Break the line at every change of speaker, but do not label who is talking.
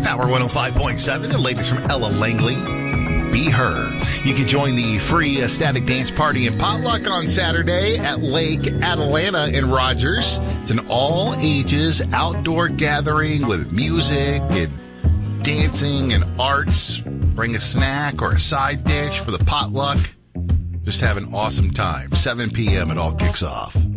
Power 105.7. The ladies from Ella Langley. Be Her. You can join the free Static Dance Party and Potluck on Saturday at Lake Atalanta in Rogers. It's an all-ages outdoor gathering with music and dancing and arts. Bring a snack or a side dish for the potluck. Just have an awesome time. 7 p.m. it all kicks off.